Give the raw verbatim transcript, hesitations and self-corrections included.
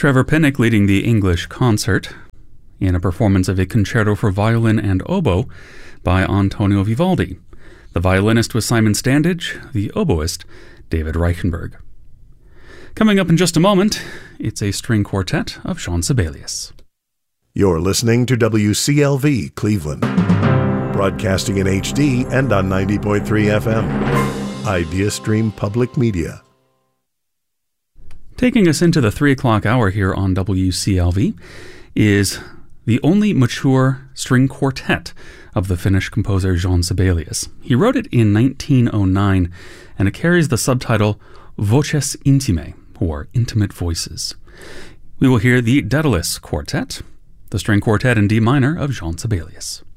Trevor Pinnock leading the English concert in a performance of a concerto for violin and oboe by Antonio Vivaldi. The violinist was Simon Standage, the oboist David Reichenberg. Coming up in just a moment, it's a string quartet of Jean Sibelius. You're listening to W C L V Cleveland, broadcasting in H D and on ninety point three F M. IdeaStream Public Media. Taking us into the three o'clock hour here on W C L V is the only mature string quartet of the Finnish composer Jean Sibelius. He wrote it in nineteen oh nine, and it carries the subtitle Voces Intime, or Intimate Voices. We will hear the Daedalus Quartet, the string quartet in D minor of Jean Sibelius.